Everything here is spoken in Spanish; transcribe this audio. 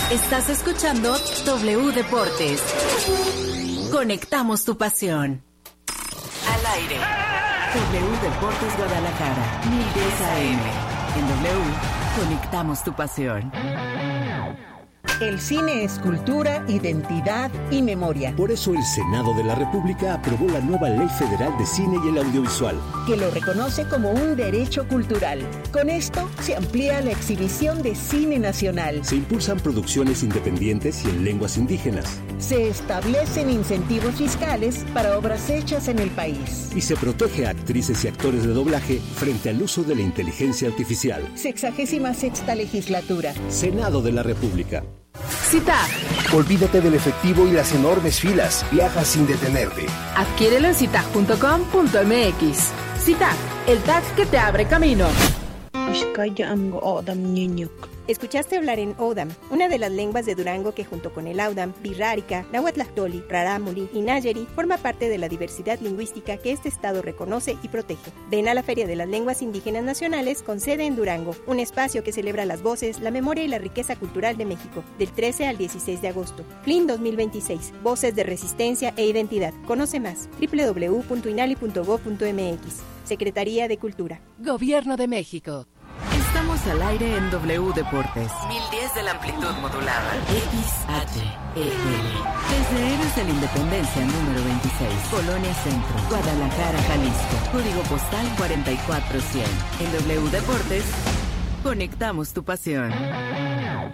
Estás escuchando W Deportes. Conectamos tu pasión. Al aire. W Deportes Guadalajara, 1010 AM. En W, conectamos tu pasión. El cine es cultura, identidad y memoria. Por eso el Senado de la República aprobó la nueva Ley Federal de Cine y el Audiovisual, que lo reconoce como un derecho cultural. Con esto se amplía la exhibición de cine nacional. Se impulsan producciones independientes y en lenguas indígenas. Se establecen incentivos fiscales para obras hechas en el país. Y se protege a actrices y actores de doblaje frente al uso de la inteligencia artificial. 66ª legislatura. Senado de la República. CITAG. Olvídate del efectivo y las enormes filas. Viaja sin detenerte. Adquiérelo en citag.com.mx. CITAG, el tag que te abre camino. Escuchaste hablar en Odam, una de las lenguas de Durango que junto con el Audam, Birrárica, Nahuatlactoli, Rarámuri y Nayeri forma parte de la diversidad lingüística que este estado reconoce y protege. Ven a la Feria de las Lenguas Indígenas Nacionales con sede en Durango, un espacio que celebra las voces, la memoria y la riqueza cultural de México, del 13 al 16 de agosto. FLIN 2026, Voces de Resistencia e Identidad. Conoce más, www.inali.gov.mx. Secretaría de Cultura. Gobierno de México. Estamos al aire en W Deportes. 1010 de la amplitud modulada. XHEL. Desde Héroes de la Independencia número 26, Colonia Centro, Guadalajara, Jalisco. Código postal 44100. En W Deportes, conectamos tu pasión.